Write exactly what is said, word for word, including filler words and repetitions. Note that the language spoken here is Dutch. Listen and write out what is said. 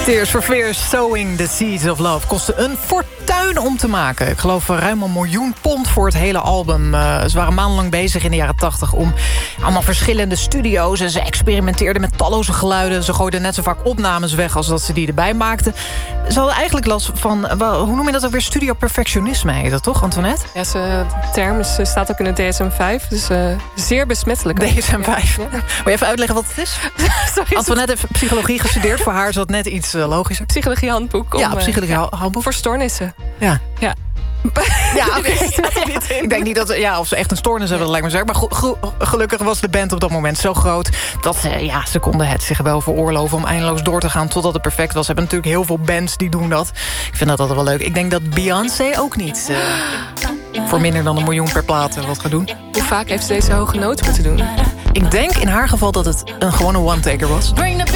Tears for Fears, Sowing the Seeds of Love. Kostte een fortuin om te maken. Ik geloof ruim een miljoen pond voor het hele album. Uh, ze waren maandenlang bezig in de jaren tachtig... om allemaal verschillende studio's... en ze experimenteerden met talloze geluiden. Ze gooiden net zo vaak opnames weg als dat ze die erbij maakten. Ze hadden eigenlijk last van... Wel, hoe noem je dat ook weer? Studio perfectionisme heet dat toch, Antoinette? Ja, de term is, staat ook in de D S M vijf. Dus uh, zeer besmettelijk. D S M vijf. Ja. Ja. Wil je even uitleggen wat het is? Sorry, Antoinette heeft psychologie gestudeerd. Voor haar is dat net iets uh, logischer. Psychologie handboek. Om, ja, psychologie uh, handboek. Voor stoornissen. Ja. Ja. Ja, oké. Okay. Ja, ik denk niet dat ja, of ze echt een stoornis hebben, dat lijkt me zeggen. Maar go- go- gelukkig was de band op dat moment zo groot... dat ze, ja, ze konden het zich wel veroorloven om eindeloos door te gaan... totdat het perfect was. Ze hebben natuurlijk heel veel bands die doen dat. Ik vind dat altijd wel leuk. Ik denk dat Beyoncé ook niet... Uh, voor minder dan een miljoen per plaat wat gaat doen. Hoe vaak heeft ze deze hoge noot moeten doen? Ik denk in haar geval dat het een gewone one-taker was.